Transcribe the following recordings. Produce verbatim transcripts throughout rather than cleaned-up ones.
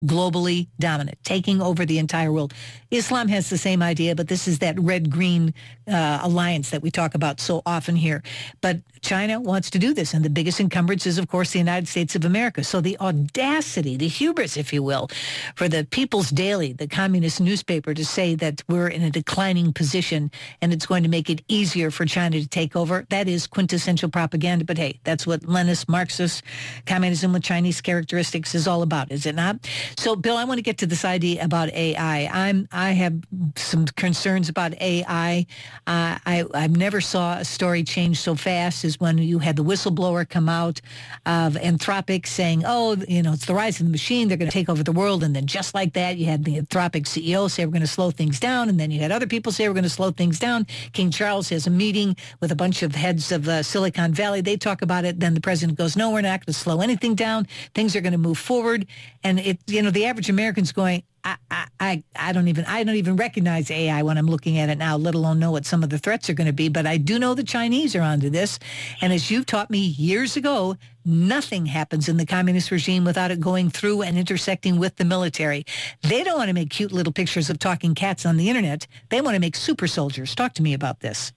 globally dominant, taking over the entire world. Islam has the same idea, but this is that red-green uh, alliance that we talk about so often here. But China wants to do this, and the biggest encumbrance is, of course, the United States of America. So the audacity, the hubris, if you will, for the People's Daily, the communist newspaper, to say that we're in a declining position and it's going to make it easier for China to take over, that is quintessential propaganda. But hey, that's what Leninist, Marxist, communism with Chinese characteristics is all about, is it not? So, Bill, I want to get to this idea about A I. I'm I have some concerns about A I. Uh, I I never saw a story change so fast as when you had the whistleblower come out of Anthropic saying, "Oh, you know, it's the rise of the machine. They're going to take over the world." And then just like that, you had the Anthropic C E O say we're going to slow things down, and then you had other people say we're going to slow things down. King Charles has a meeting with a bunch of heads of uh, Silicon Valley. They talk about it. Then the president goes, "No, we're not going to slow anything down. Things are going to move forward." And it, you know, the average American's going, I, I, I don't even, I don't even recognize A I when I'm looking at it now, let alone know what some of the threats are going to be. But I do know the Chinese are onto this. And as you taught me years ago, nothing happens in the communist regime without it going through and intersecting with the military. They don't want to make cute little pictures of talking cats on the internet. They want to make super soldiers. Talk to me about this.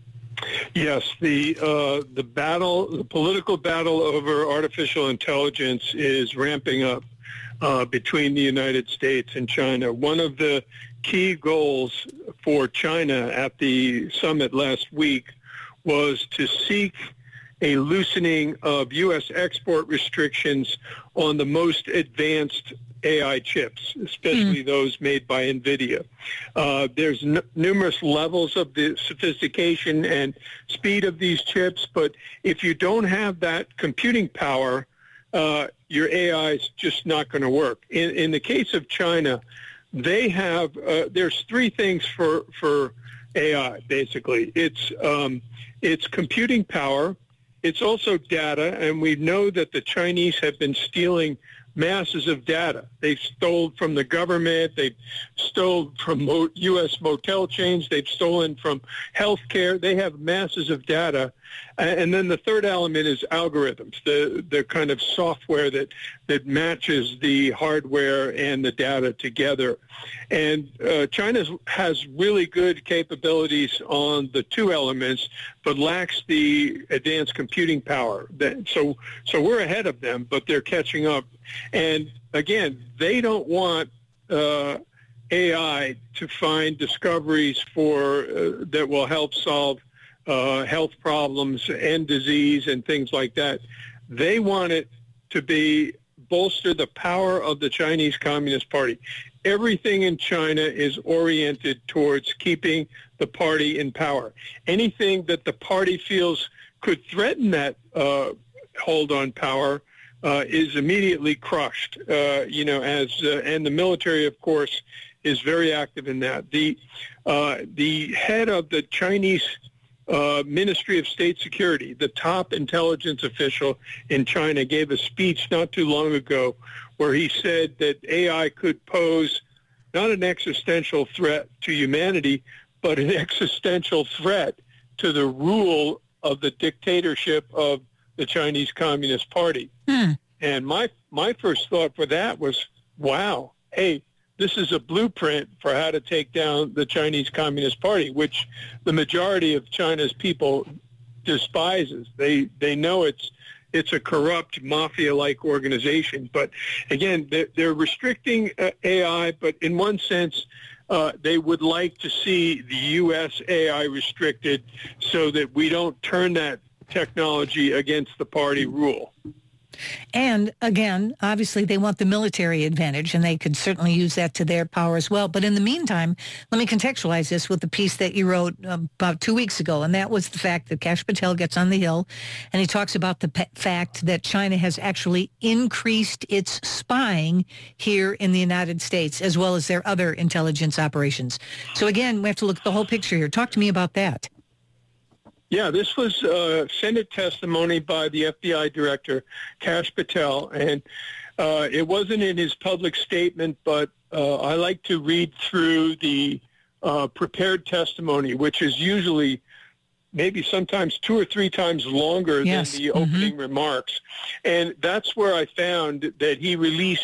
Yes, the uh, the battle, the political battle over artificial intelligence is ramping up uh, between the United States and China. One of the key goals for China at the summit last week was to seek a loosening of U S export restrictions on the most advanced A I chips, especially mm. those made by NVIDIA. Uh, there's n- numerous levels of the sophistication and speed of these chips, but if you don't have that computing power, uh, your A I is just not going to work. In, in the case of China, they have, uh, there's three things for, for A I, basically. It's, um, it's computing power. It's also data, and we know that the Chinese have been stealing masses of data. They've stole from the government. They've stole from U S motel chains. They've stolen from healthcare. They have masses of data. And then the third element is algorithms, the the kind of software that, that matches the hardware and the data together. And uh, China has really good capabilities on the two elements, but lacks the advanced computing power. That, so, so we're ahead of them, but they're catching up. And again, they don't want uh, A I to find discoveries for uh, that will help solve uh, health problems and disease and things like that. They want it to be bolster the power of the Chinese Communist Party. Everything in China is oriented towards keeping the party in power. Anything that the party feels could threaten that uh, hold on power Uh, is immediately crushed, uh, you know, as uh, and the military, of course, is very active in that. The uh, the head of the Chinese uh, Ministry of State Security, the top intelligence official in China, gave a speech not too long ago where he said that A I could pose not an existential threat to humanity, but an existential threat to the rule of the dictatorship of the Chinese Communist Party. Hmm. And my my first thought for that was, wow, hey, this is a blueprint for how to take down the Chinese Communist Party, which the majority of China's people despises. They they know it's it's a corrupt mafia-like organization. But again, they're, they're restricting uh, A I, but in one sense, uh, they would like to see the U S A I restricted so that we don't turn that technology against the party rule. And again, obviously they want the military advantage, and they could certainly use that to their power as well. But in the meantime, let me contextualize this with the piece that you wrote about two weeks ago, and that was the fact that Kash Patel gets on the Hill, and he talks about the pe- fact that China has actually increased its spying here in the United States, as well as their other intelligence operations. So again, we have to look at the whole picture here. Talk to me about that. Yeah, this was uh, Senate testimony by the F B I director, Kash Patel, and uh, it wasn't in his public statement, but uh, I like to read through the uh, prepared testimony, which is usually maybe sometimes two or three times longer yes. than the mm-hmm. opening remarks. And that's where I found that he released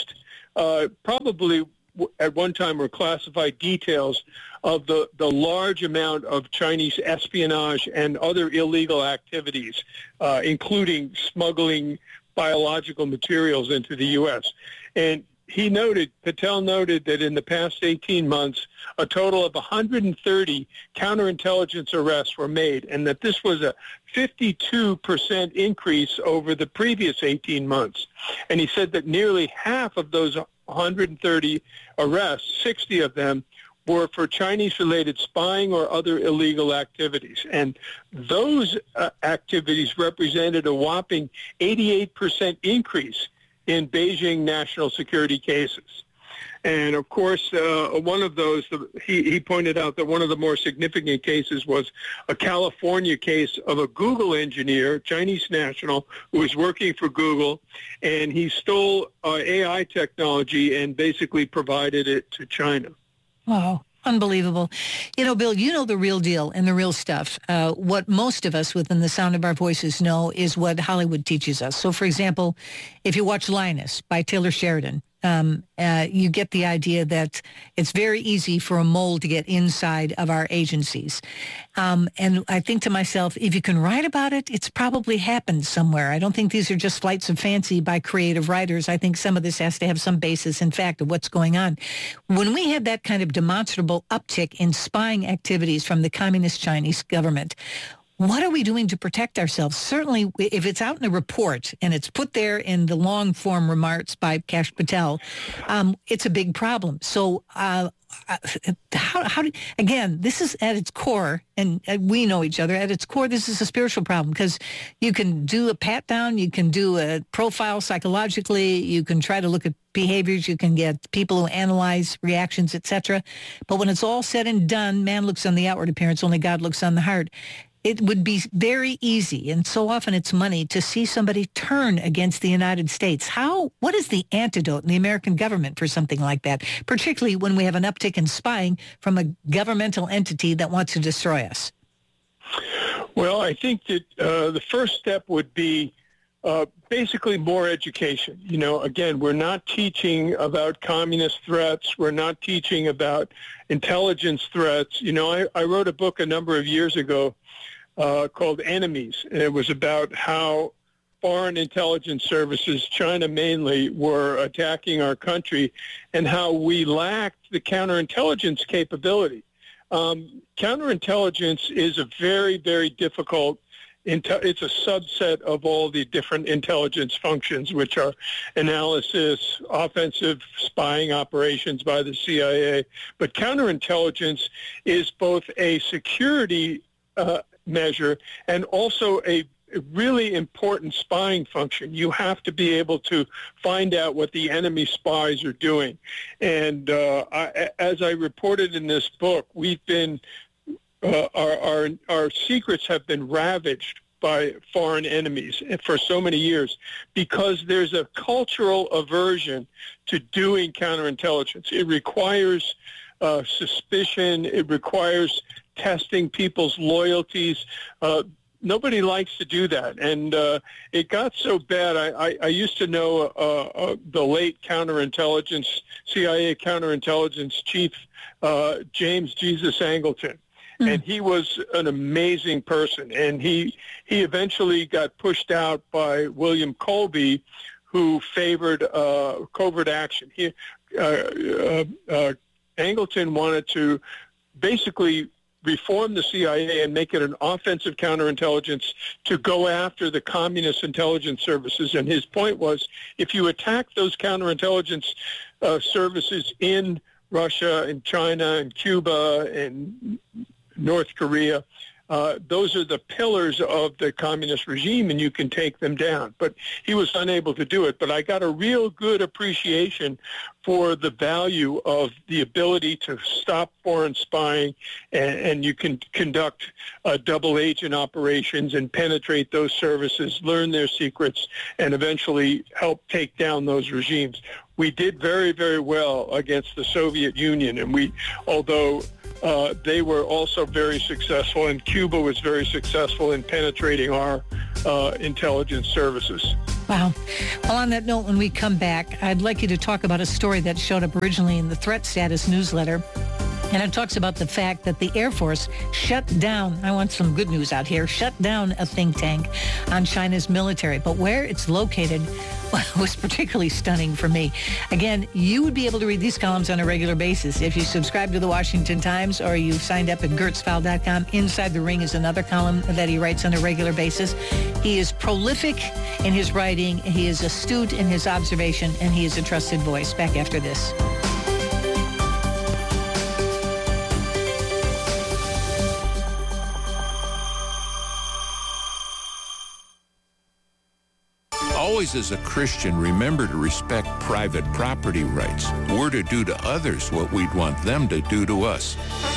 uh, probably at one time were classified details of the, the large amount of Chinese espionage and other illegal activities, uh, including smuggling biological materials into the U S. And he noted, Patel noted that in the past eighteen months, a total of one hundred thirty counterintelligence arrests were made, and that this was a fifty-two percent increase over the previous eighteen months. And he said that nearly half of those one hundred thirty arrests, sixty of them, were for Chinese-related spying or other illegal activities. And those uh, activities represented a whopping eighty-eight percent increase in Beijing national security cases. And, of course, uh, one of those, he, he pointed out that one of the more significant cases was a California case of a Google engineer, Chinese national, who was working for Google, and he stole uh, A I technology and basically provided it to China. Wow. Unbelievable. You know, Bill, you know the real deal and the real stuff. Uh, what most of us within the sound of our voices know is what Hollywood teaches us. So, for example, if you watch Linus by Taylor Sheridan, um, uh, you get the idea that it's very easy for a mole to get inside of our agencies. Um, and I think to myself, if you can write about it, it's probably happened somewhere. I don't think these are just flights of fancy by creative writers. I think some of this has to have some basis in fact of what's going on. When we had that kind of demonstrable uptick in spying activities from the Communist Chinese government, what are we doing to protect ourselves? Certainly, if it's out in a report and it's put there in the long-form remarks by Kash Patel, um, it's a big problem. So uh, how, how do, again, this is at its core, and we know each other, at its core, this is a spiritual problem because you can do a pat-down, you can do a profile psychologically, you can try to look at behaviors, you can get people who analyze reactions, et cetera. But when it's all said and done, man looks on the outward appearance, only God looks on the heart. It would be very easy, and so often it's money, to see somebody turn against the United States. How? What is the antidote in the American government for something like that, particularly when we have an uptick in spying from a governmental entity that wants to destroy us? Well, I think that uh, the first step would be uh, basically more education. You know, again, we're not teaching about communist threats. We're not teaching about intelligence threats. You know, I, I wrote a book a number of years ago Uh, called Enemies. And it was about how foreign intelligence services, China mainly, were attacking our country and how we lacked the counterintelligence capability. Um, counterintelligence is a very, very difficult, inte- it's a subset of all the different intelligence functions, which are analysis, offensive spying operations by the C I A. But counterintelligence is both a security uh, measure and also a really important spying function. You have to be able to find out what the enemy spies are doing. And uh, I, as I reported in this book, we've been, uh, our, our, our secrets have been ravaged by foreign enemies for so many years because there's a cultural aversion to doing counterintelligence. It requires uh, suspicion. It requires testing people's loyalties. Uh, nobody likes to do that. And uh, it got so bad. I, I, I used to know uh, uh, the late counterintelligence, C I A counterintelligence chief, uh, James Jesus Angleton. Mm. And he was an amazing person. And he, he eventually got pushed out by William Colby, who favored uh, covert action. He, uh, uh, uh, Angleton wanted to basically reform the C I A and make it an offensive counterintelligence to go after the communist intelligence services. And his point was, if you attack those counterintelligence uh, services in Russia and China and Cuba and North Korea, uh, those are the pillars of the communist regime, and you can take them down. But he was unable to do it. But I got a real good appreciation for the value of the ability to stop foreign spying, and, and you can conduct uh, double agent operations and penetrate those services, learn their secrets, and eventually help take down those regimes. We did very, very well against the Soviet Union, and we, although uh, they were also very successful, and Cuba was very successful in penetrating our uh, intelligence services. Wow. Well, on that note, when we come back, I'd like you to talk about a story that showed up originally in the Threat Status newsletter. And it talks about the fact that the Air Force shut down, I want some good news out here, shut down a think tank on China's military. But where it's located was particularly stunning for me. Again, you would be able to read these columns on a regular basis if you subscribe to the Washington Times or you signed up at gertz file dot com. Inside the Ring is another column that he writes on a regular basis. He is prolific in his writing. He is astute in his observation, and he is a trusted voice. Back after this. Always as a Christian, remember to respect private property rights. We're to do to others what we'd want them to do to us.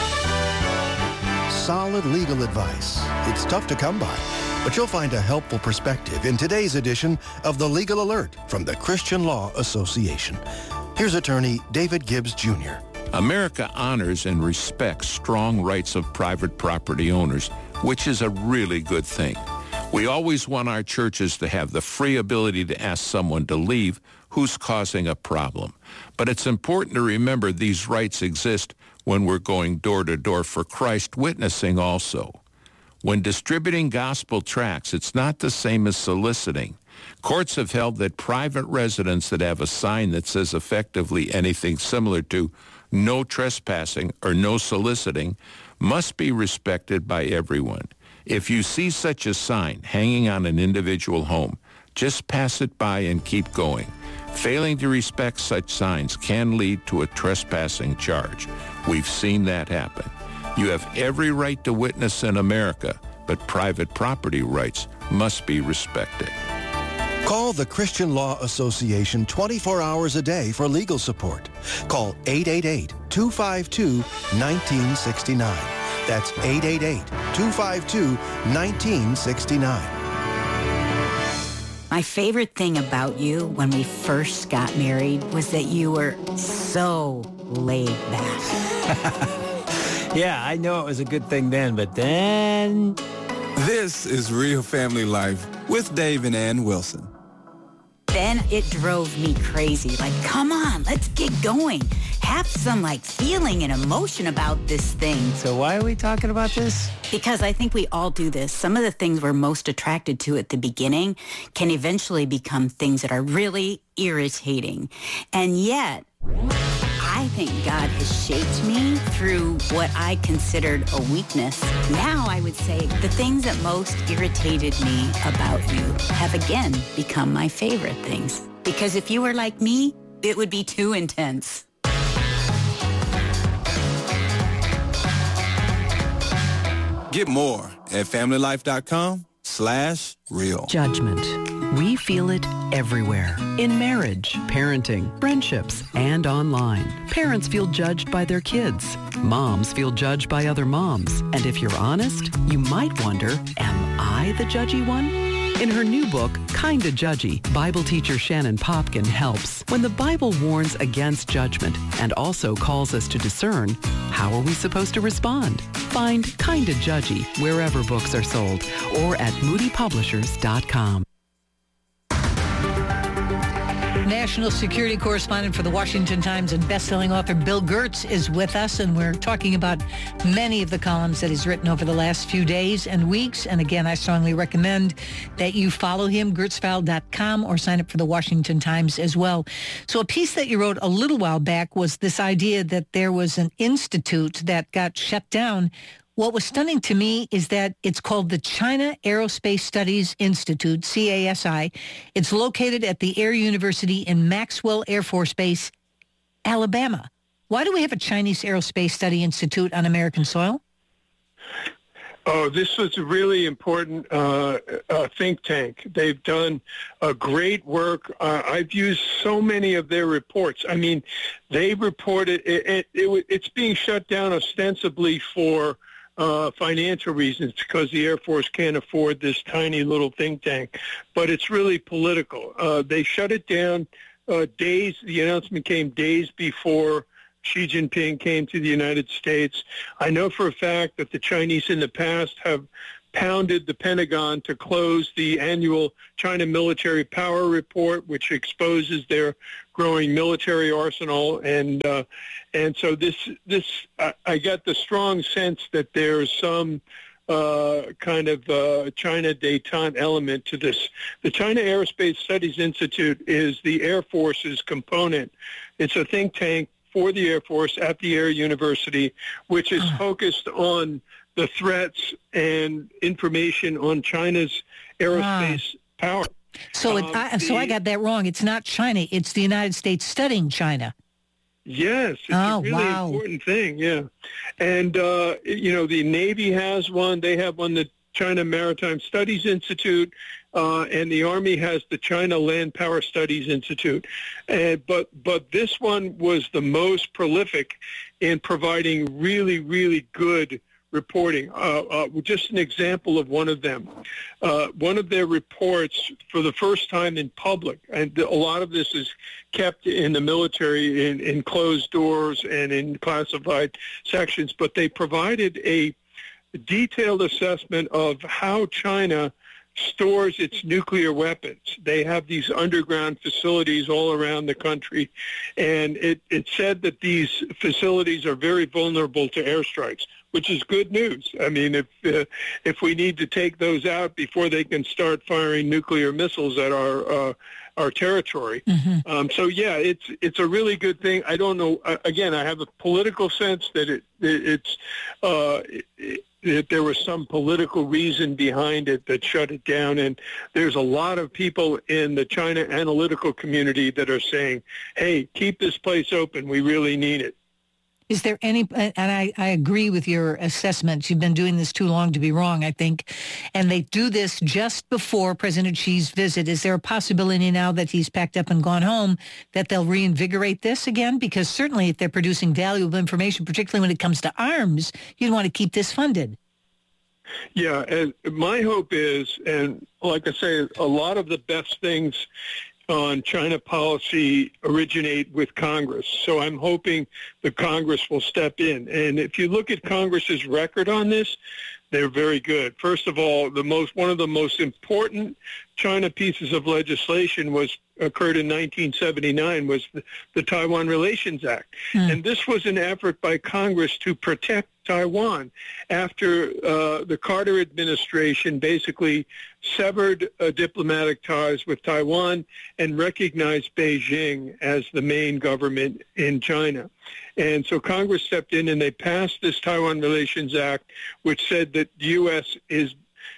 Solid legal advice. It's tough to come by, but you'll find a helpful perspective in today's edition of The Legal Alert from the Christian Law Association. Here's attorney David Gibbs, Junior America honors and respects strong rights of private property owners, which is a really good thing. We always want our churches to have the free ability to ask someone to leave who's causing a problem. But it's important to remember these rights exist when we're going door to door for Christ witnessing also. When distributing gospel tracts, it's not the same as soliciting. Courts have held that private residents that have a sign that says effectively anything similar to no trespassing or no soliciting must be respected by everyone. If you see such a sign hanging on an individual home, just pass it by and keep going. Failing to respect such signs can lead to a trespassing charge. We've seen that happen. You have every right to witness in America, but private property rights must be respected. Call the Christian Law Association twenty-four hours a day for legal support. Call eight eight eight, two five two, one nine six nine. That's eight eight eight, two five two, one nine six nine. My favorite thing about you when we first got married was that you were so laid back. Yeah, I know it was a good thing then, but then... This is Real Family Life with Dave and Ann Wilson. Then it drove me crazy. Like, come on, let's get going. Have some, like, feeling and emotion about this thing. So why are we talking about this? Because I think we all do this. Some of the things we're most attracted to at the beginning can eventually become things that are really irritating. And yet, I think God has shaped me through what I considered a weakness. Now I would say the things that most irritated me about you have again become my favorite things. Because if you were like me, it would be too intense. Get more at familylife.com slash real. Judgment. We feel it everywhere. In marriage, parenting, friendships, and online. Parents feel judged by their kids. Moms feel judged by other moms. And if you're honest, you might wonder, am I the judgy one? In her new book, Kinda Judgy, Bible teacher Shannon Popkin helps. When the Bible warns against judgment and also calls us to discern, how are we supposed to respond? Find Kinda Judgy wherever books are sold or at moody publishers dot com. National security correspondent for the Washington Times and best-selling author Bill Gertz is with us, and we're talking about many of the columns that he's written over the last few days and weeks. And again, I strongly recommend that you follow him, gertz file dot com, or sign up for the Washington Times as well. So a piece that you wrote a little while back was this idea that there was an institute that got shut down. What was stunning to me is that it's called the China Aerospace Studies Institute, C A S I. It's located at the Air University in Maxwell Air Force Base, Alabama. Why do we have a Chinese Aerospace Study Institute on American soil? Oh, this was a really important uh, uh, think tank. They've done a great work. Uh, I've used so many of their reports. I mean, they reported it, it, it, it's being shut down ostensibly for Uh, financial reasons because the Air Force can't afford this tiny little think tank, but it's really political. Uh, they shut it down uh, days, the announcement came days before Xi Jinping came to the United States. I know for a fact that the Chinese in the past have pounded the Pentagon to close the annual China Military Power Report, which exposes their growing military arsenal. And uh, and so this, this I, I got the strong sense that there's some uh, kind of uh, China détente element to this. The China Aerospace Studies Institute is the Air Force's component. It's a think tank for the Air Force at the Air University, which is focused on the threats and information on China's aerospace ah. power. So, it, um, I, so the, I got that wrong. It's not China. It's the United States studying China. Yes, it's oh, a really wow. important thing, yeah. And, uh, you know, the Navy has one. They have one, the China Maritime Studies Institute, uh, and the Army has the China Land Power Studies Institute. Uh, but but this one was the most prolific in providing really, really good reporting. Uh, uh, just an example of one of them. Uh, one of their reports, for the first time in public, and a lot of this is kept in the military in, in closed doors and in classified sections, but they provided a detailed assessment of how China stores its nuclear weapons. They have these underground facilities all around the country, and it, it said that these facilities are very vulnerable to airstrikes, which is good news. I mean, if uh, if we need to take those out before they can start firing nuclear missiles at our uh, our territory. Mm-hmm. Um, so yeah, it's it's a really good thing. I don't know. Uh, again, I have a political sense that it, it it's uh, it, that there was some political reason behind it that shut it down. And there's a lot of people in the China analytical community that are saying, hey, keep this place open. We really need it. Is there any, and I, I agree with your assessment, you've been doing this too long to be wrong, I think, and they do this just before President Xi's visit. Is there a possibility now that he's packed up and gone home that they'll reinvigorate this again? Because certainly if they're producing valuable information, particularly when it comes to arms, you'd want to keep this funded. Yeah, and my hope is, and like I say, a lot of the best things on China policy originate with Congress. So I'm hoping the Congress will step in. And if you look at Congress's record on this, they're very good. First of all, the most one of the most important China pieces of legislation was occurred in nineteen seventy-nine was the, the Taiwan Relations Act. Mm. And this was an effort by Congress to protect Taiwan after uh, the Carter administration basically severed uh, diplomatic ties with Taiwan and recognized Beijing as the main government in China. And so Congress stepped in and they passed this Taiwan Relations Act, which said that the U S is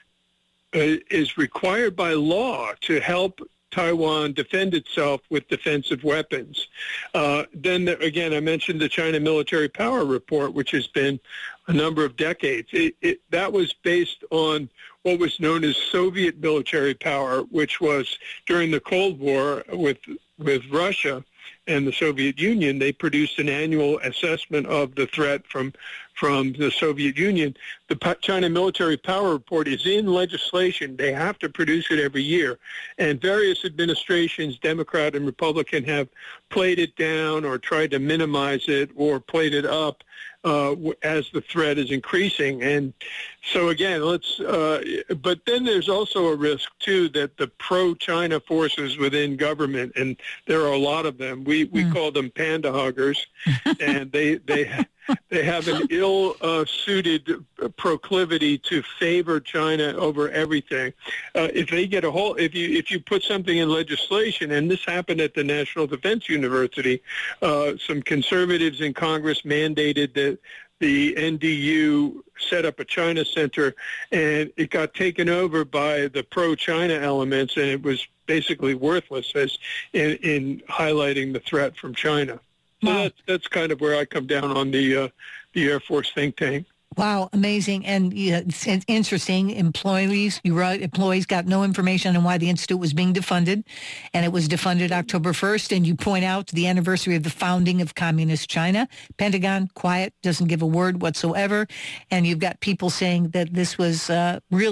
uh, is required by law to help Taiwan defend itself with defensive weapons. Uh, then, again, I mentioned the China Military Power Report, which has been a number of decades. It, it, that was based on what was known as Soviet military power, which was during the Cold War with with Russia and the Soviet Union. They produced an annual assessment of the threat from from the Soviet Union. The China Military Power Report is in legislation. They have to produce it every year. And various administrations, Democrat and Republican, have played it down or tried to minimize it or played it up uh, as the threat is increasing. And so, again, let's, uh, but then there's also a risk, too, that the pro-China forces within government, and there are a lot of them, we, we mm. call them panda huggers, and they, they, they have an ill-suited uh, proclivity to favor China over everything. Uh, if they get a whole, if you if you put something in legislation, and this happened at the National Defense University, uh, some conservatives in Congress mandated that the N D U set up a China center, and it got taken over by the pro-China elements, and it was basically worthless as in, in highlighting the threat from China. So wow. that's, that's kind of where I come down on the uh, the Air Force think tank. Wow, amazing. And yeah, it's, it's interesting. Employees, you write, employees got no information on why the Institute was being defunded, and it was defunded October first, and you point out the anniversary of the founding of Communist China. Pentagon, quiet, doesn't give a word whatsoever, and you've got people saying that this was uh, really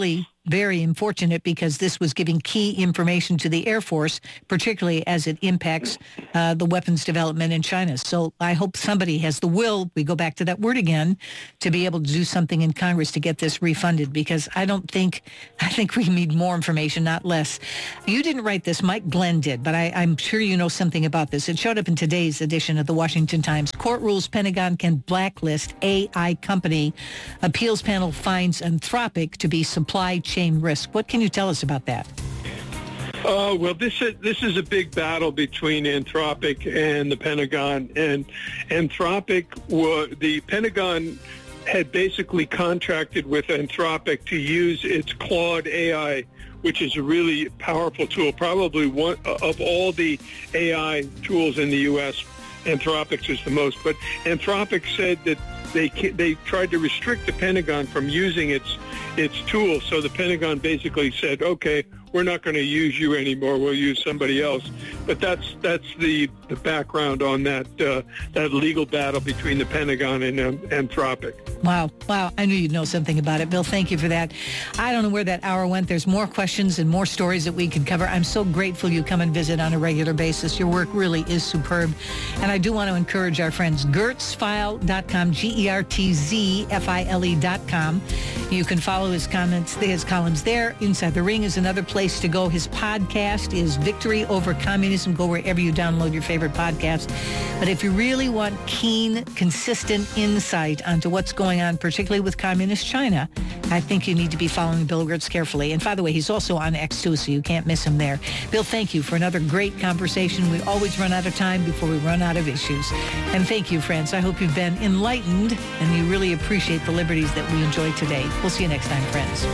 very unfortunate because this was giving key information to the Air Force, particularly as it impacts uh, the weapons development in China. So I hope somebody has the will, we go back to that word again, to be able to do something in Congress to get this refunded, because I don't think, I think we need more information, not less. You didn't write this, Mike Glenn did, but I, I'm sure you know something about this. It showed up in today's edition of the Washington Times. Court rules Pentagon can blacklist A I company. Appeals panel finds Anthropic to be supply chain risk. What can you tell us about that? Uh, well, this is this is a big battle between Anthropic and the Pentagon. And Anthropic, wa- the Pentagon had basically contracted with Anthropic to use its Claude A I, which is a really powerful tool, probably one of all the A I tools in the U S. Anthropic's is the most. But Anthropic said that they they tried to restrict the Pentagon from using its its tool. So the Pentagon basically said, okay, we're not going to use you anymore. We'll use somebody else. But that's that's the, the background on that uh, that legal battle between the Pentagon and um, Anthropic. Wow. Wow. I knew you'd know something about it. Bill, thank you for that. I don't know where that hour went. There's more questions and more stories that we could cover. I'm so grateful you come and visit on a regular basis. Your work really is superb. And I do want to encourage our friends, gertz file dot com, G E R T Z F I L E dot com. You can follow his comments, his columns there. Inside the Ring is another place to go. His podcast is Victory Over Communism. Go wherever you download your favorite podcast. But if you really want keen, consistent insight onto what's going on, particularly with communist China, I think you need to be following Bill Gertz carefully. And by the way, he's also on X too, so you can't miss him there. Bill, thank you for another great conversation. We always run out of time before we run out of issues. And thank you, friends. I hope you've been enlightened and you really appreciate the liberties that we enjoy today. We'll see you next time, friends.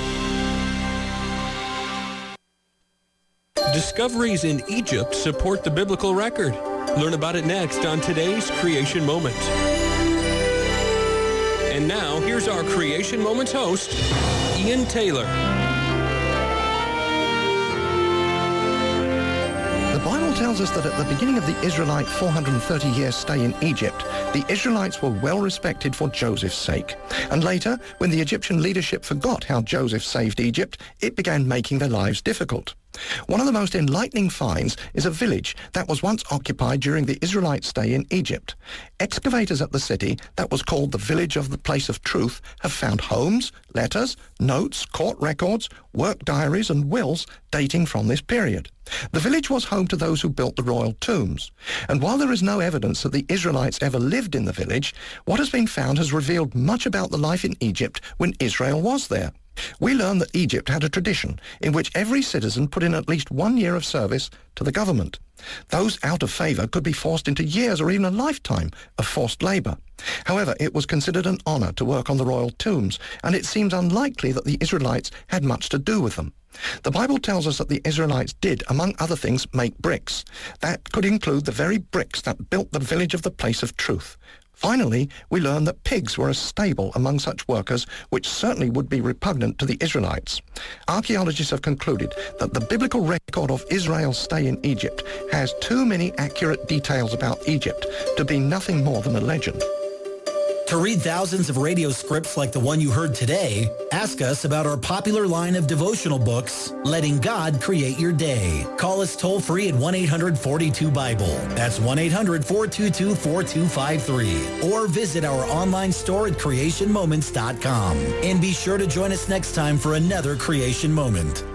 Discoveries in Egypt support the biblical record. Learn about it next on today's Creation Moment. And now, here's our Creation Moments host, Ian Taylor. The Bible tells us that at the beginning of the Israelite four hundred thirty year stay in Egypt, the Israelites were well respected for Joseph's sake. And later, when the Egyptian leadership forgot how Joseph saved Egypt, it began making their lives difficult. One of the most enlightening finds is a village that was once occupied during the Israelite stay in Egypt. Excavators at the city, that was called the Village of the Place of Truth, have found homes, letters, notes, court records, work diaries and wills dating from this period. The village was home to those who built the royal tombs. And while there is no evidence that the Israelites ever lived in the village, what has been found has revealed much about the life in Egypt when Israel was there. We learn that Egypt had a tradition in which every citizen put in at least one year of service to the government. Those out of favor could be forced into years or even a lifetime of forced labor. However, it was considered an honor to work on the royal tombs, and it seems unlikely that the Israelites had much to do with them. The Bible tells us that the Israelites did, among other things, make bricks. That could include the very bricks that built the Village of the Place of Truth. Finally, we learn that pigs were a staple among such workers, which certainly would be repugnant to the Israelites. Archaeologists have concluded that the biblical record of Israel's stay in Egypt has too many accurate details about Egypt to be nothing more than a legend. To read thousands of radio scripts like the one you heard today, ask us about our popular line of devotional books, Letting God Create Your Day. Call us toll-free at one eight hundred forty-two Bible. That's one eight hundred four two two four two five three. Or visit our online store at creation moments dot com. And be sure to join us next time for another Creation Moment.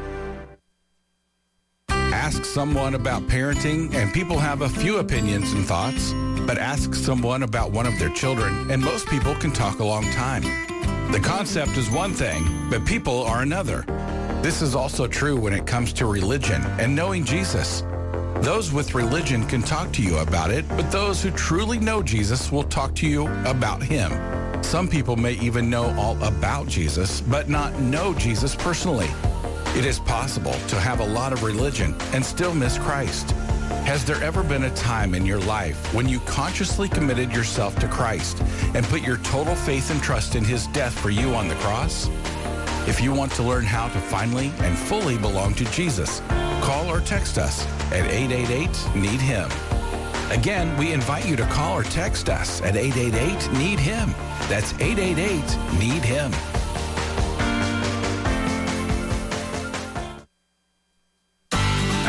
Ask someone about parenting, and people have a few opinions and thoughts. But ask someone about one of their children, and most people can talk a long time. The concept is one thing, but people are another. This is also true when it comes to religion and knowing Jesus. Those with religion can talk to you about it, but those who truly know Jesus will talk to you about him. Some people may even know all about Jesus, but not know Jesus personally. It is possible to have a lot of religion and still miss Christ. Has there ever been a time in your life when you consciously committed yourself to Christ and put your total faith and trust in his death for you on the cross? If you want to learn how to finally and fully belong to Jesus, call or text us at eight eight eight, need him. Again, we invite you to call or text us at eight eight eight, need him. That's eight eight eight, need him.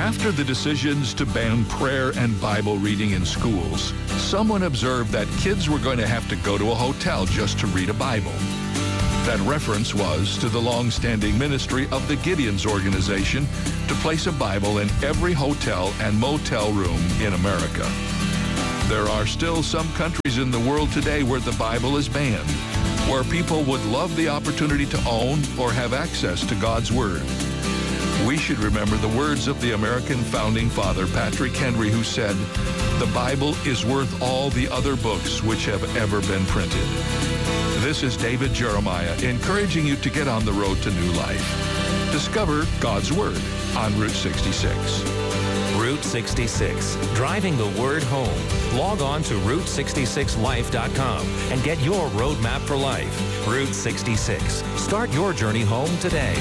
After the decisions to ban prayer and Bible reading in schools, someone observed that kids were going to have to go to a hotel just to read a Bible. That reference was to the long-standing ministry of the Gideon's organization to place a Bible in every hotel and motel room in America. There are still some countries in the world today where the Bible is banned, where people would love the opportunity to own or have access to God's Word. We should remember the words of the American founding father, Patrick Henry, who said, "The Bible is worth all the other books which have ever been printed." This is David Jeremiah encouraging you to get on the road to new life. Discover God's Word on Route sixty-six. Route sixty-six, driving the word home. Log on to route sixty-six life dot com and get your roadmap for life. Route sixty-six. Start your journey home today.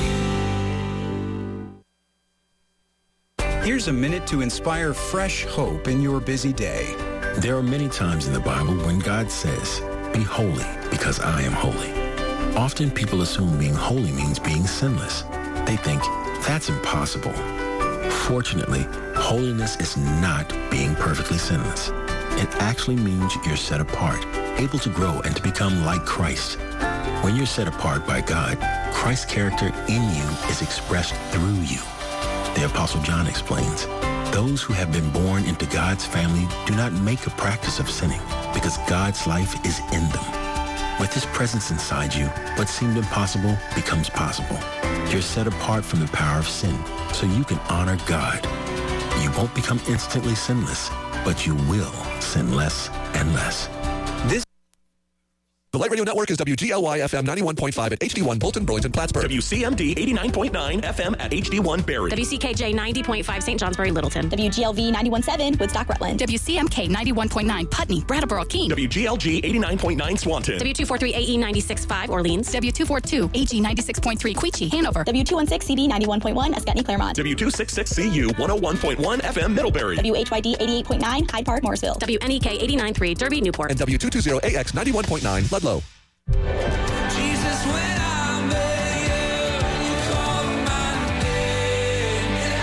Here's a minute to inspire fresh hope in your busy day. There are many times in the Bible when God says, "Be holy because I am holy." Often people assume being holy means being sinless. They think that's impossible. Fortunately, holiness is not being perfectly sinless. It actually means you're set apart, able to grow and to become like Christ. When you're set apart by God, Christ's character in you is expressed through you. The Apostle John explains, those who have been born into God's family do not make a practice of sinning because God's life is in them. With His presence inside you, what seemed impossible becomes possible. You're set apart from the power of sin, so you can honor God. You won't become instantly sinless, but you will sin less and less. This The Light Radio Network is W G L Y F M ninety-one point five at H D one Bolton, Burlington, Plattsburgh. W C M D eighty-nine point nine F M at H D one Barrie. W C K J ninety point five Saint Johnsbury, Littleton. W G L V ninety-one point seven Woodstock, Rutland. W C M K ninety-one point nine Putney, Brattleboro, Keene. W G L G eighty-nine point nine Swanton. W two forty-three A E ninety-six point five Orleans. W two forty-two A G ninety-six point three Queechee, Hanover. W two sixteen C D ninety-one point one Escutney, Claremont. W two sixty-six C U one oh one point one F M Middlebury. W H Y D eighty-eight point nine Hyde Park, Morrisville. W N E K eighty-nine point three Derby, Newport. And W two twenty A X ninety-one point nine Ludlow. Jesus, when I met you, you called my name, and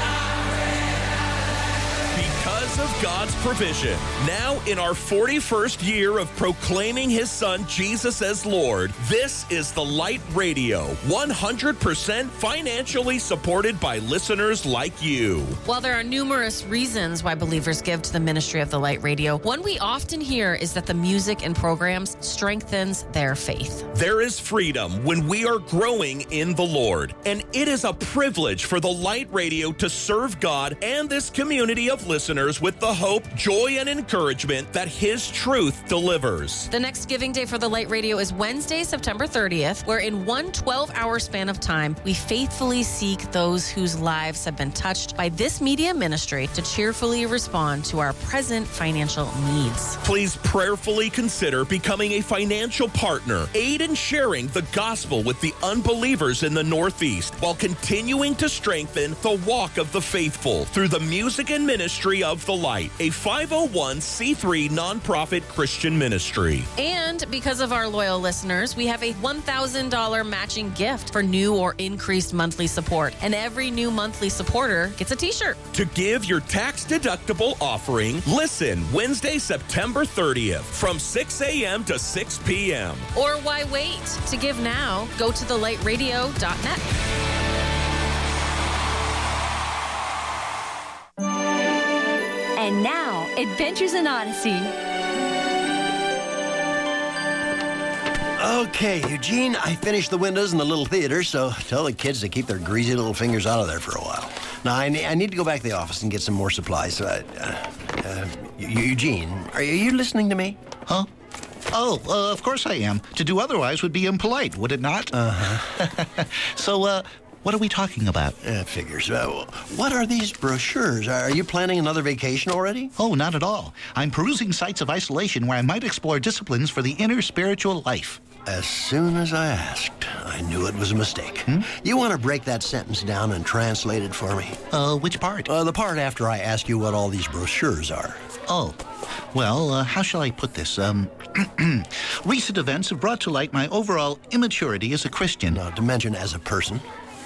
I Because of God's provision, now in our forty-first year of proclaiming His Son Jesus as Lord, this is the Light Radio, one hundred percent financially supported by listeners like you. While there are numerous reasons why believers give to the ministry of the Light Radio, one we often hear is that the music and programs strengthens their faith. There is freedom when we are growing in the Lord, and it is a privilege for the Light Radio to serve God and this community of listeners with the hope, joy, and encouragement that His truth delivers. The next giving day for the Light Radio is Wednesday, September thirtieth, where in one twelve-hour span of time, we faithfully seek those whose lives have been touched by this media ministry to cheerfully respond to our present financial needs. Please prayerfully consider becoming a financial partner. Aid in sharing the gospel with the unbelievers in the Northeast while continuing to strengthen the walk of the faithful through the music and ministry of the Light, a five oh one c three nonprofit Christian ministry. And because of our loyal listeners, we have a one thousand dollars matching gift for new or increased monthly support. And every new monthly supporter gets a t-shirt. To give your tax-deductible offering, listen Wednesday, September thirtieth from six a.m. to six p.m. Or why wait? To give now, go to the light radio dot net. And now, Adventures in Odyssey. Okay, Eugene, I finished the windows in the little theater, so tell the kids to keep their greasy little fingers out of there for a while. Now, I, ne- I need to go back to the office and get some more supplies. So, uh, uh, Eugene, are you listening to me? Huh? Oh, uh, of course I am. To do otherwise would be impolite, would it not? Uh-huh. So, uh, what are we talking about? Uh, figures. Uh, what are these brochures? Are you planning another vacation already? Oh, not at all. I'm perusing sites of isolation where I might explore disciplines for the inner spiritual life. As soon as I asked, I knew it was a mistake. Hmm? You want to break that sentence down and translate it for me? Uh, which part? Uh, the part after I ask you what all these brochures are. Oh, well, uh, how shall I put this? Um, recent events have brought to light my overall immaturity as a Christian. Now, to mention as a person.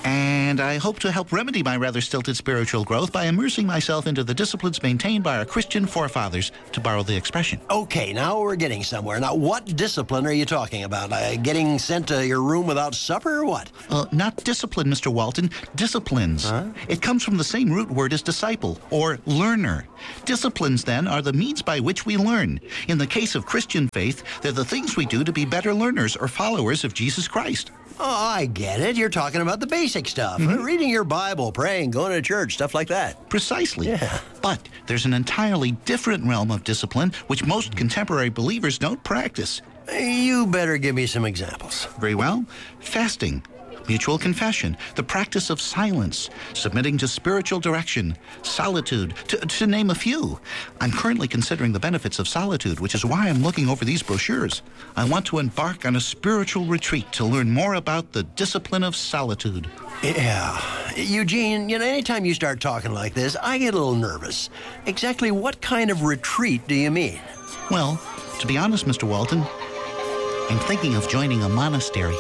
And I hope to help remedy my rather stilted spiritual growth by immersing myself into the disciplines maintained by our Christian forefathers, to borrow the expression. Okay, now we're getting somewhere. Now, what discipline are you talking about? Uh, getting sent to your room without supper or what? Uh, not discipline, Mister Walton. Disciplines. Huh? It comes from the same root word as disciple, or learner. Disciplines, then, are the means by which we learn. In the case of Christian faith, they're the things we do to be better learners or followers of Jesus Christ. Oh, I get it. You're talking about the basic stuff. Mm-hmm. Uh, reading your Bible, praying, going to church, stuff like that. Precisely. Yeah. But there's an entirely different realm of discipline which most contemporary believers don't practice. You better give me some examples. Very well. Fasting, mutual confession, the practice of silence, submitting to spiritual direction, solitude, to, to name a few. I'm currently considering the benefits of solitude, which is why I'm looking over these brochures. I want to embark on a spiritual retreat to learn more about the discipline of solitude. Yeah. Eugene, you know, anytime you start talking like this, I get a little nervous. Exactly what kind of retreat do you mean? Well, to be honest, Mister Walton, I'm thinking of joining a monastery.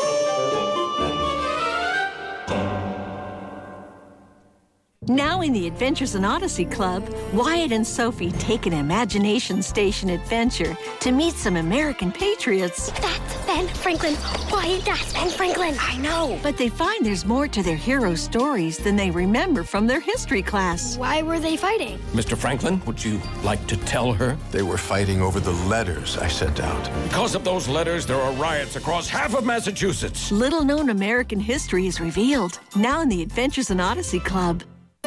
Now in the Adventures in Odyssey Club, Wyatt and Sophie take an imagination station adventure to meet some American patriots. That's Ben Franklin. Wyatt, that's Ben Franklin. I know. But they find there's more to their hero stories than they remember from their history class. Why were they fighting? Mister Franklin, would you like to tell her? They were fighting over the letters I sent out. Because of those letters, there are riots across half of Massachusetts. Little-known American history is revealed, now in the Adventures in Odyssey Club.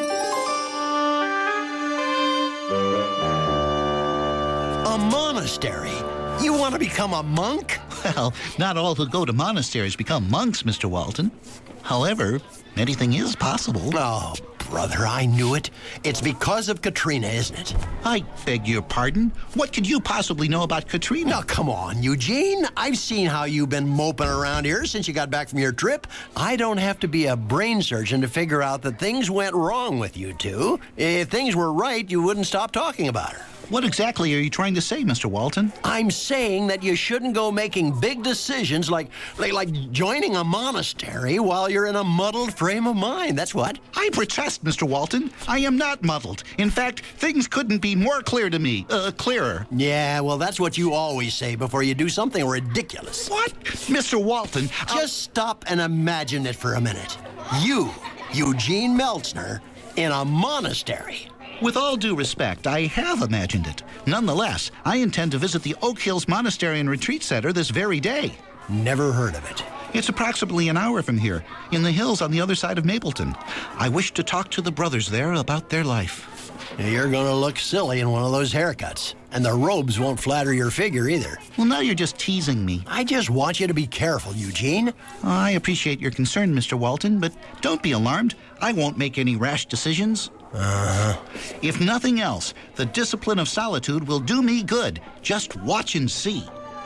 A monastery? You want to become a monk? Well, not all who go to monasteries become monks, Mister Walton. However, anything is possible. Oh, brother, I knew it. It's because of Katrina, isn't it? I beg your pardon? What could you possibly know about Katrina? Now, come on, Eugene. I've seen how you've been moping around here since you got back from your trip. I don't have to be a brain surgeon to figure out that things went wrong with you two. If things were right, you wouldn't stop talking about her. What exactly are you trying to say, Mister Walton? I'm saying that you shouldn't go making big decisions like, like like joining a monastery while you're in a muddled frame of mind. That's what. I protest, Mister Walton. I am not muddled. In fact, things couldn't be more clear to me. Uh, clearer. Yeah, well, that's what you always say before you do something ridiculous. What? Mister Walton, Just I'll... stop and imagine it for a minute. You, Eugene Meltzner, in a monastery. With all due respect, I have imagined it. Nonetheless, I intend to visit the Oak Hills Monastery and Retreat Center this very day. Never heard of it. It's approximately an hour from here, in the hills on the other side of Mapleton. I wish to talk to the brothers there about their life. You're going to look silly in one of those haircuts. And the robes won't flatter your figure either. Well, now you're just teasing me. I just want you to be careful, Eugene. I appreciate your concern, Mister Walton, but don't be alarmed. I won't make any rash decisions. Uh-huh. If nothing else, the discipline of solitude will do me good. Just watch and see.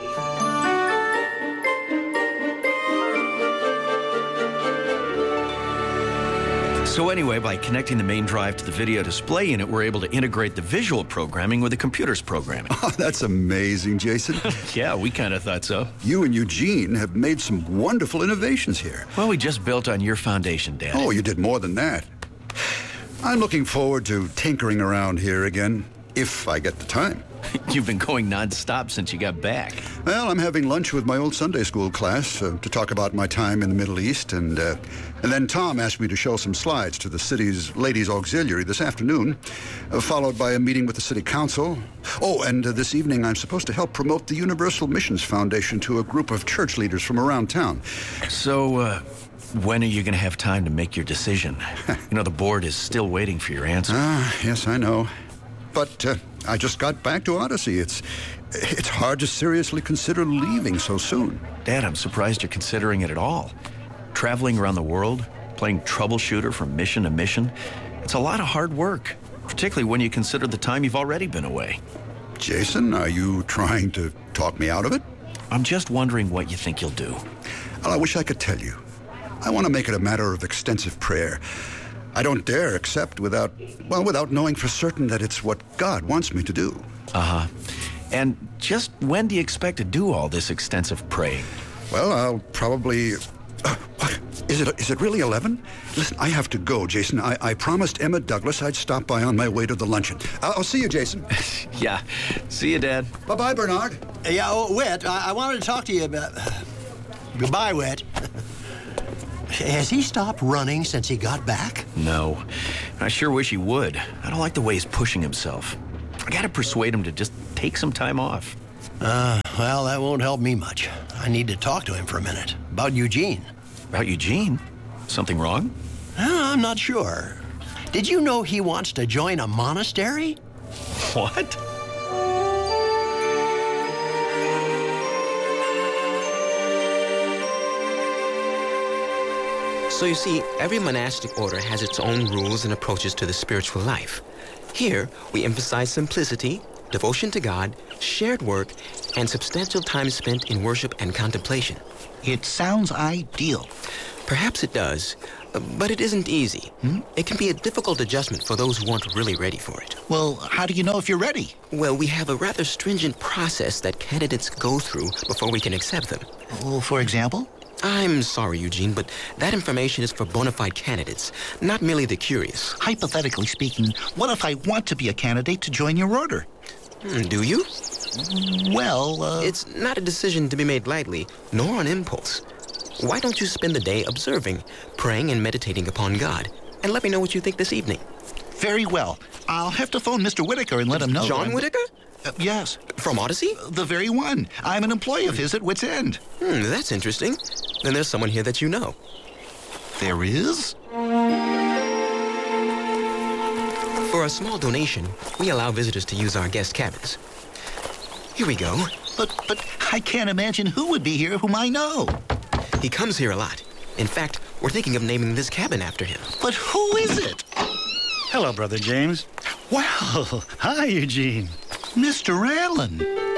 So anyway, by connecting the main drive to the video display unit, we're able to integrate the visual programming with the computer's programming. Oh, that's amazing, Jason. Yeah, we kind of thought so. You and Eugene have made some wonderful innovations here. Well, we just built on your foundation, Dad. Oh, you did more than that. I'm looking forward to tinkering around here again, if I get the time. You've been going nonstop since you got back. Well, I'm having lunch with my old Sunday school class uh, to talk about my time in the Middle East, and uh, and then Tom asked me to show some slides to the city's ladies' auxiliary this afternoon, uh, followed by a meeting with the city council. Oh, and uh, this evening I'm supposed to help promote the Universal Missions Foundation to a group of church leaders from around town. So, uh, when are you going to have time to make your decision? You know, the board is still waiting for your answer. Ah, yes, I know. But uh, I just got back to Odyssey. It's it's hard to seriously consider leaving so soon. Dad, I'm surprised you're considering it at all. Traveling around the world, playing troubleshooter from mission to mission, it's a lot of hard work, particularly when you consider the time you've already been away. Jason, are you trying to talk me out of it? I'm just wondering what you think you'll do. Well, I wish I could tell you. I want to make it a matter of extensive prayer. I don't dare accept without, well, without knowing for certain that it's what God wants me to do. Uh-huh. And just when do you expect to do all this extensive praying? Well, I'll probably... Uh, Is it is it really eleven? Listen, I have to go, Jason. I, I promised Emma Douglas I'd stop by on my way to the luncheon. I'll, I'll see you, Jason. Yeah. See you, Dad. Bye-bye, Bernard. Yeah, oh, Whit, I, I wanted to talk to you about... Goodbye, Whit. Has he stopped running since he got back? No. I sure wish he would. I don't like the way he's pushing himself. I gotta persuade him to just take some time off. Uh, well, that won't help me much. I need to talk to him for a minute. About Eugene. About Eugene? Something wrong? Uh, I'm not sure. Did you know he wants to join a monastery? What? So you see, every monastic order has its own rules and approaches to the spiritual life. Here, we emphasize simplicity, devotion to God, shared work, and substantial time spent in worship and contemplation. It sounds ideal. Perhaps it does, but it isn't easy. Hmm? It can be a difficult adjustment for those who aren't really ready for it. Well, how do you know if you're ready? Well, we have a rather stringent process that candidates go through before we can accept them. Well, for example? I'm sorry, Eugene, but that information is for bona fide candidates, not merely the curious. Hypothetically speaking, what if I want to be a candidate to join your order? Hmm, do you? Well, uh... It's not a decision to be made lightly, nor on impulse. Why don't you spend the day observing, praying and meditating upon God, and let me know what you think this evening. Very well. I'll have to phone Mister Whitaker and let him know. John Whitaker? Uh, yes. From Odyssey? Uh, the very one. I'm an employee of his at Wits End. Hmm, that's interesting. Then there's someone here that you know. There is? For a small donation, we allow visitors to use our guest cabins. Here we go. But, but I can't imagine who would be here whom I know. He comes here a lot. In fact, we're thinking of naming this cabin after him. But who is it? Hello, Brother James. Well, hi, Eugene. Mister Allen.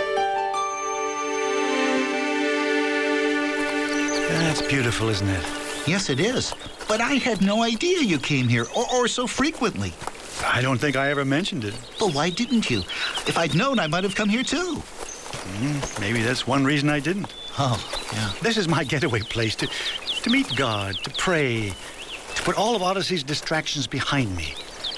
That's beautiful, isn't it? Yes, it is. But I had no idea you came here, or, or so frequently. I don't think I ever mentioned it. But why didn't you? If I'd known, I might have come here, too. Mm, maybe that's one reason I didn't. Oh, yeah. This is my getaway place to, to meet God, to pray, to put all of Odyssey's distractions behind me.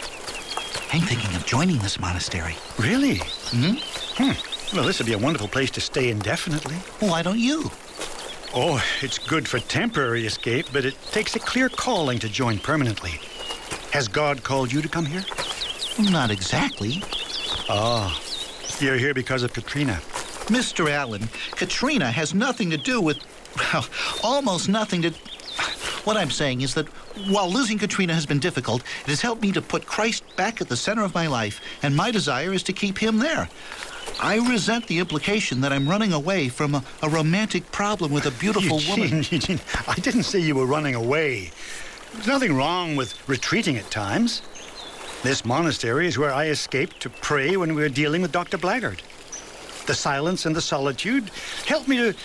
I'm thinking of joining this monastery. Really? Hmm? Hmm. Well, this would be a wonderful place to stay indefinitely. Why don't you? Oh, it's good for temporary escape, but it takes a clear calling to join permanently. Has God called you to come here? Not exactly. Ah, you're here because of Katrina. Mister Allen, Katrina has nothing to do with, well, almost nothing to... What I'm saying is that while losing Katrina has been difficult, it has helped me to put Christ back at the center of my life, and my desire is to keep him there. I resent the implication that I'm running away from a, a romantic problem with a beautiful Eugene, woman. Eugene, I didn't say you were running away. There's nothing wrong with retreating at times. This monastery is where I escaped to pray when we were dealing with Doctor Blaggard. The silence and the solitude helped me to,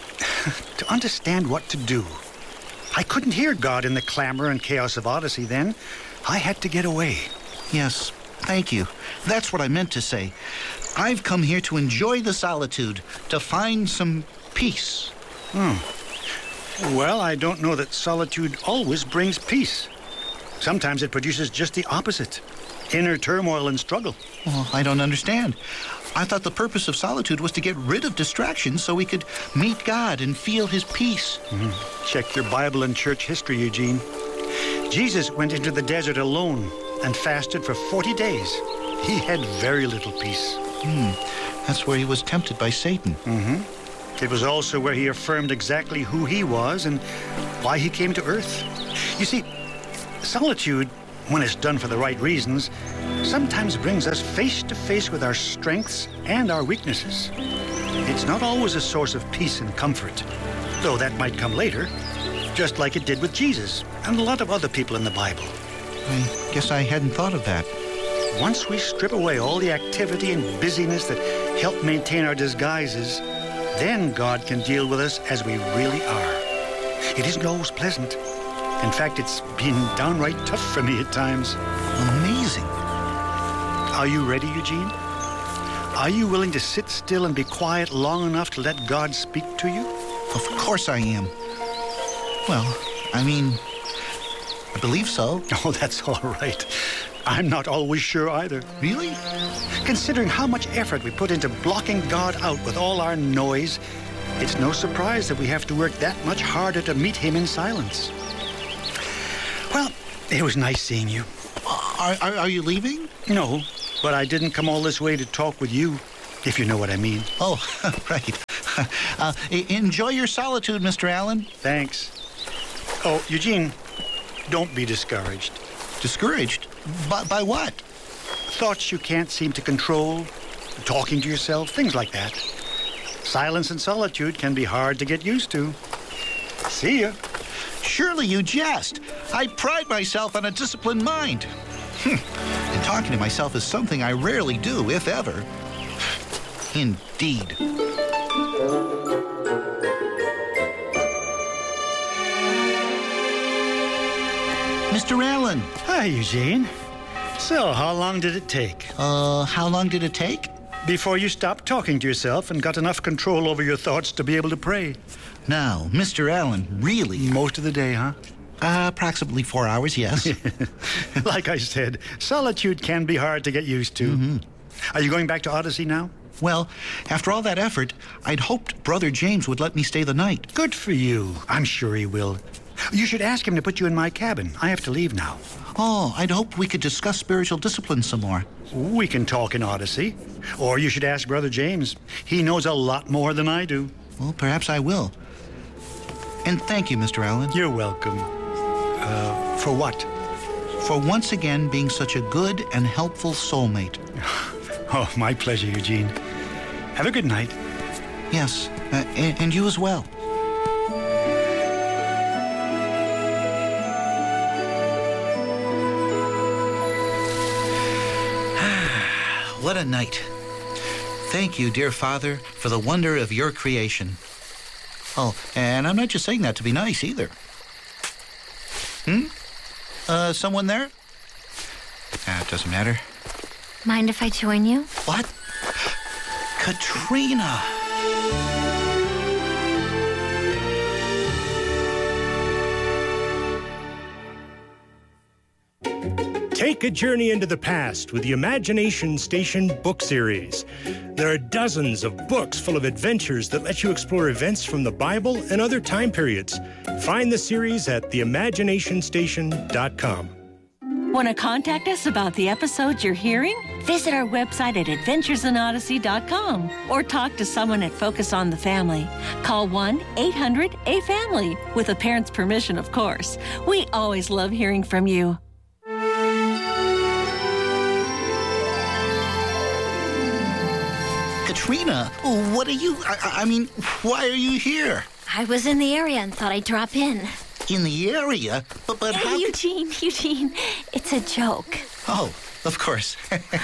to understand what to do. I couldn't hear God in the clamor and chaos of Odyssey then. I had to get away. Yes, thank you. That's what I meant to say. I've come here to enjoy the solitude, to find some peace. Hmm. Well, I don't know that solitude always brings peace. Sometimes it produces just the opposite. Inner turmoil and struggle. Well, I don't understand. I thought the purpose of solitude was to get rid of distractions so we could meet God and feel his peace. Mm-hmm. Check your Bible and church history, Eugene. Jesus went into the desert alone and fasted for forty days. He had very little peace. Hmm. That's where he was tempted by Satan. Mm-hmm. It was also where he affirmed exactly who he was and why he came to earth. You see, solitude, when it's done for the right reasons, sometimes brings us face to face with our strengths and our weaknesses. It's not always a source of peace and comfort, though that might come later, just like it did with Jesus and a lot of other people in the Bible. I guess I hadn't thought of that. Once we strip away all the activity and busyness that help maintain our disguises, then God can deal with us as we really are. It isn't always pleasant. In fact, it's been downright tough for me at times. Amazing. Are you ready, Eugene? Are you willing to sit still and be quiet long enough to let God speak to you? Of course I am. Well, I mean, I believe so. Oh, that's all right. I'm not always sure either. Really? Considering how much effort we put into blocking God out with all our noise, it's no surprise that we have to work that much harder to meet him in silence. Well, it was nice seeing you. Are, are, are you leaving? No, but I didn't come all this way to talk with you, if you know what I mean. Oh, right. Uh, enjoy your solitude, Mister Allen. Thanks. Oh, Eugene, don't be discouraged. Discouraged? By, by what? Thoughts you can't seem to control, talking to yourself, things like that. Silence and solitude can be hard to get used to. See ya. Surely you jest. I pride myself on a disciplined mind. And talking to myself is something I rarely do, if ever. Indeed. Mister Allen. Hi, Eugene. So, how long did it take? Uh, how long did it take? Before you stopped talking to yourself and got enough control over your thoughts to be able to pray. Now, Mister Allen, really? Most of the day, huh? Uh, approximately four hours, yes. Like I said, solitude can be hard to get used to. Mm-hmm. Are you going back to Odyssey now? Well, after all that effort, I'd hoped Brother James would let me stay the night. Good for you. I'm sure he will. You should ask him to put you in my cabin. I have to leave now. Oh, I'd hoped we could discuss spiritual discipline some more. We can talk in Odyssey. Or you should ask Brother James. He knows a lot more than I do. Well, perhaps I will. And thank you, Mister Allen. You're welcome. Uh, for what? For once again being such a good and helpful soulmate. Oh, my pleasure, Eugene. Have a good night. Yes, uh, and, and you as well. What a night. Thank you, dear Father, for the wonder of your creation. Oh, and I'm not just saying that to be nice either. Hmm? Uh, someone there? Ah, it doesn't matter. Mind if I join you? What? Katrina! Take a journey into the past with the Imagination Station book series. There are dozens of books full of adventures that let you explore events from the Bible and other time periods. Find the series at the imagination station dot com. Want to contact us about the episodes you're hearing? Visit our website at adventures in odyssey dot com or talk to someone at Focus on the Family. Call one eight hundred A family, with a parent's permission, of course. We always love hearing from you. Katrina, what are you... I, I mean, why are you here? I was in the area and thought I'd drop in. In the area? But, but Hey, how... Eugene, Eugene, it's a joke. Oh, of course.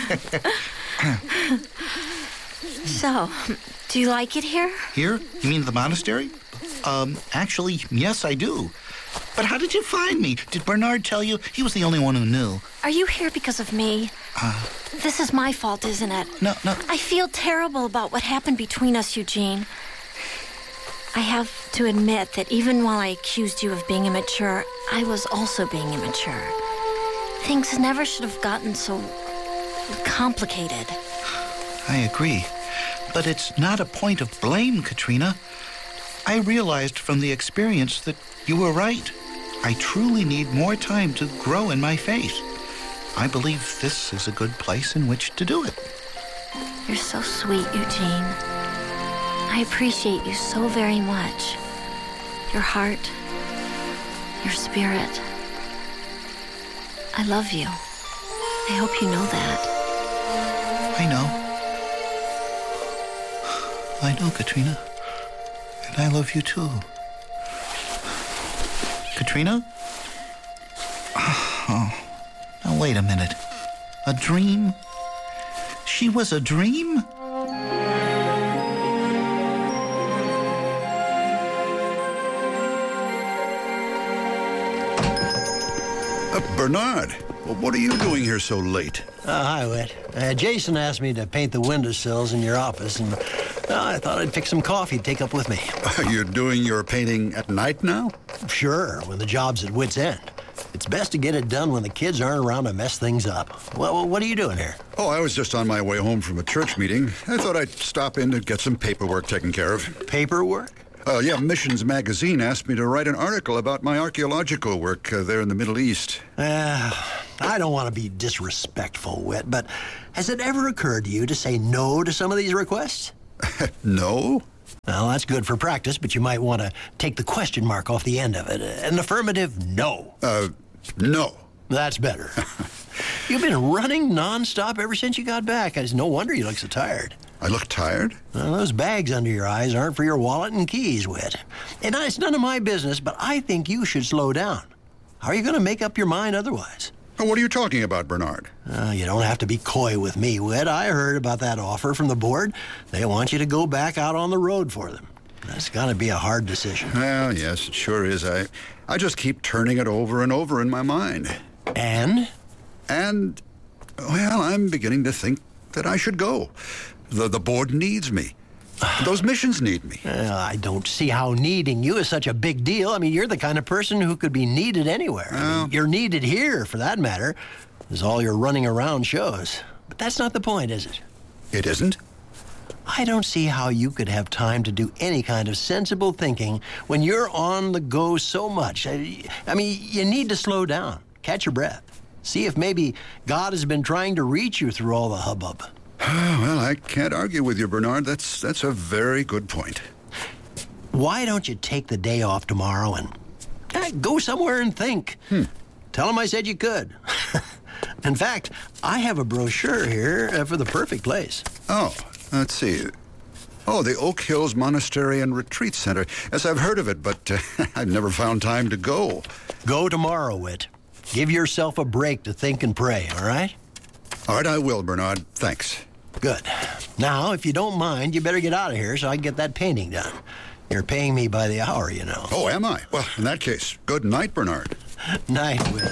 So, do you like it here? Here? You mean the monastery? Um, actually, yes, I do. But how did you find me? Did Bernard tell you? He was the only one who knew. Are you here because of me? Uh, This is my fault, isn't it? no, no. I feel terrible about what happened between us, Eugene. I have to admit that even while I accused you of being immature, I was also being immature. Things never should have gotten so complicated. I agree. But it's not a point of blame, Katrina. I realized from the experience that you were right. I truly need more time to grow in my faith. I believe this is a good place in which to do it. You're so sweet, Eugene. I appreciate you so very much. Your heart, your spirit. I love you. I hope you know that. I know. I know, Katrina. And I love you too. Katrina? Oh, now wait a minute. A dream? She was a dream? Uh, Bernard, well, what are you doing here so late? Uh, hi, Whit. Uh, Jason asked me to paint the windowsills in your office, and Well, I thought I'd fix some coffee to take up with me. You're doing your painting at night now? Sure, when the job's at wit's end. It's best to get it done when the kids aren't around to mess things up. Well, what are you doing here? Oh, I was just on my way home from a church meeting. I thought I'd stop in to get some paperwork taken care of. Paperwork? Uh, yeah, Missions Magazine asked me to write an article about my archaeological work uh, there in the Middle East. Uh, I don't want to be disrespectful, Whit, but has it ever occurred to you to say no to some of these requests? No? Well, that's good for practice, but you might want to take the question mark off the end of it. An affirmative no. Uh, no. That's better. You've been running nonstop ever since you got back. It's no wonder you look so tired. I look tired? Well, those bags under your eyes aren't for your wallet and keys, Whit. And it's none of my business, but I think you should slow down. How are you going to make up your mind otherwise? What are you talking about, Bernard? Uh, you don't have to be coy with me, Whit. I heard about that offer from the board. They want you to go back out on the road for them. That's got to be a hard decision. Well, yes, it sure is. I, I just keep turning it over and over in my mind. And? And, well, I'm beginning to think that I should go. The, the board needs me. Those missions need me. Well, I don't see how needing you is such a big deal. I mean, you're the kind of person who could be needed anywhere. Well, I mean, you're needed here, for that matter, as all your running around shows. But that's not the point, is it? It isn't? I don't see how you could have time to do any kind of sensible thinking when you're on the go so much. I, I mean, you need to slow down, catch your breath, see if maybe God has been trying to reach you through all the hubbub. Well, I can't argue with you, Bernard. That's that's a very good point. Why don't you take the day off tomorrow and eh, go somewhere and think? Hmm. Tell them I said you could. In fact, I have a brochure here uh, for the perfect place. Oh, let's see. Oh, the Oak Hills Monastery and Retreat Center. Yes, I've heard of it, but uh, I've never found time to go. Go tomorrow, Whit. Give yourself a break to think and pray, all right? All right, I will, Bernard. Thanks. Good. Now, if you don't mind, you better get out of here so I can get that painting done. You're paying me by the hour, you know. Oh, am I? Well, in that case, good night, Bernard. Night, Whit.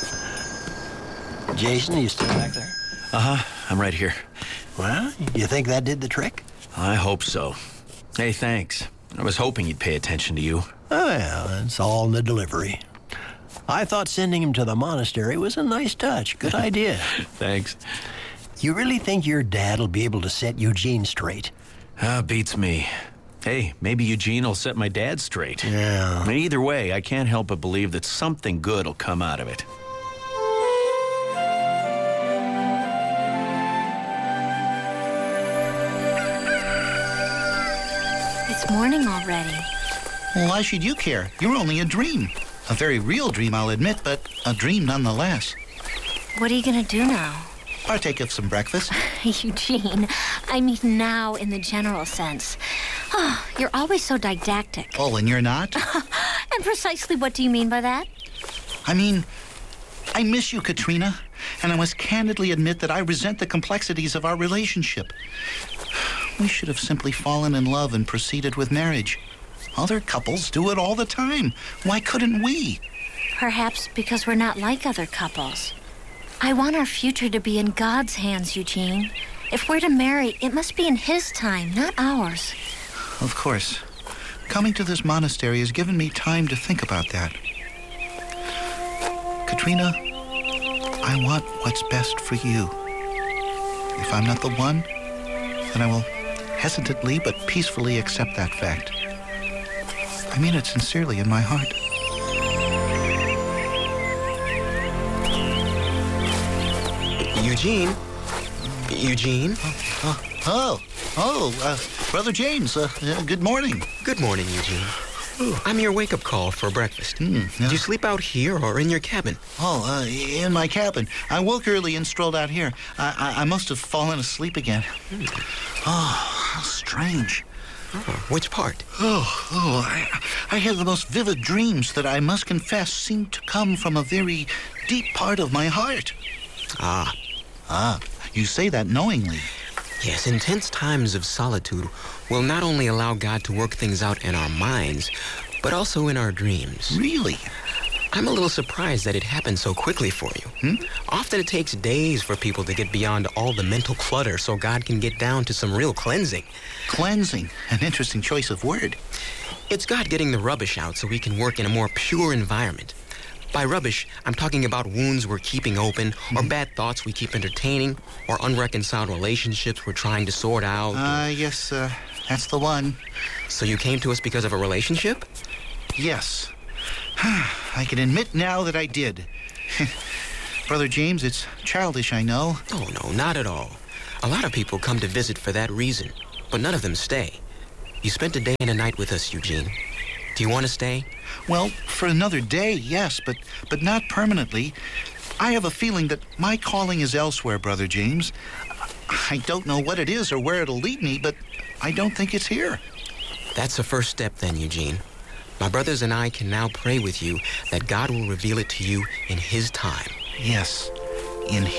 Jason, you still back there? Uh-huh. I'm right here. Well, you think that did the trick? I hope so. Hey, thanks. I was hoping you'd pay attention to you. Oh, well, it's all in the delivery. I thought sending him to the monastery was a nice touch. Good idea. Thanks. You really think your dad will be able to set Eugene straight? Ah, beats me. Hey, maybe Eugene will set my dad straight. Yeah. I mean, either way, I can't help but believe that something good will come out of it. It's morning already. Why should you care? You're only a dream. A very real dream, I'll admit, but a dream nonetheless. What are you going to do now? Partake of some breakfast. Eugene, I mean now in the general sense. Oh, you're always so didactic. Oh, and you're not? And precisely what do you mean by that? I mean, I miss you, Katrina, and I must candidly admit that I resent the complexities of our relationship. We should have simply fallen in love and proceeded with marriage. Other couples do it all the time. Why couldn't we? Perhaps because we're not like other couples. I want our future to be in God's hands, Eugene. If we're to marry, it must be in His time, not ours. Of course. Coming to this monastery has given me time to think about that. Katrina, I want what's best for you. If I'm not the one, then I will hesitantly but peacefully accept that fact. I mean it sincerely in my heart. Eugene? Eugene? Oh, oh, oh uh, Brother James, uh, uh, good morning. Good morning, Eugene. Ooh, I'm your wake-up call for breakfast. Mm, yeah. Did you sleep out here or in your cabin? Oh, uh, in my cabin. I woke early and strolled out here. I, I, I must have fallen asleep again. Mm. Oh, how strange. Oh, which part? Oh, oh, I, I had the most vivid dreams that I must confess seemed to come from a very deep part of my heart. Ah. Ah, you say that knowingly. Yes, intense times of solitude will not only allow God to work things out in our minds, but also in our dreams. Really? I'm a little surprised that it happened so quickly for you. Hmm? Often it takes days for people to get beyond all the mental clutter so God can get down to some real cleansing. Cleansing, an interesting choice of word. It's God getting the rubbish out so we can work in a more pure environment. By rubbish, I'm talking about wounds we're keeping open, or bad thoughts we keep entertaining, or unreconciled relationships we're trying to sort out. Ah, uh, yes, uh, that's the one. So you came to us because of a relationship? Yes. I can admit now that I did. Brother James, it's childish, I know. Oh, no, not at all. A lot of people come to visit for that reason, but none of them stay. You spent a day and a night with us, Eugene. Do you want to stay? Well, for another day, yes, but but not permanently. I have a feeling that my calling is elsewhere, Brother James. I don't know what it is or where it'll lead me, but I don't think it's here. That's the first step then, Eugene. My brothers and I can now pray with you that God will reveal it to you in His time. Yes, in